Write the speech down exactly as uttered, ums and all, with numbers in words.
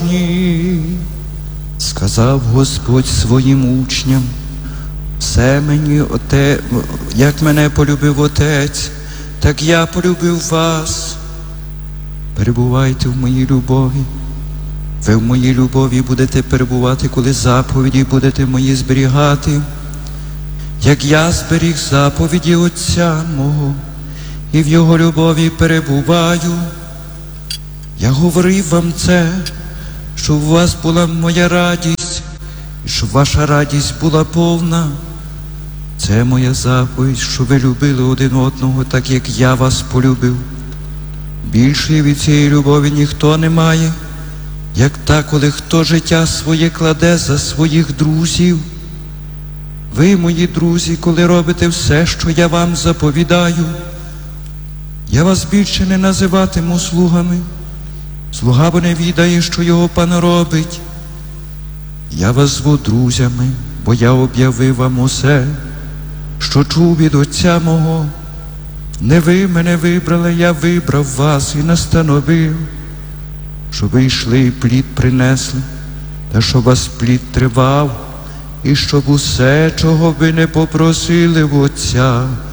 побожні. Сказав Господь своїм учням: все мені, оте, як мене полюбив Отець, так я полюбив вас. Перебувайте в моїй любові. Ви в моїй любові будете перебувати, коли заповіді будете мої зберігати. Як я зберіг заповіді Отця мого, і в його любові перебуваю. Я говорив вам це, щоб у вас була моя радість, і щоб ваша радість була повна. Це моя заповідь, щоб ви любили один одного, так як я вас полюбив. Більшої від цієї любові ніхто не має, як та, коли хто життя своє кладе за своїх друзів. Ви, мої друзі, коли робите все, що я вам заповідаю, я вас більше не називатиму слугами. Слуга бо не відає, що його пан робить. Я вас зву друзями, бо я об'явив вам усе, що чув від Отця мого. Не ви мене вибрали, я вибрав вас і настановив, щоб ви йшли і плід принесли, та щоб вас плід тривав, і щоб усе, чого ви не попросили в Отця,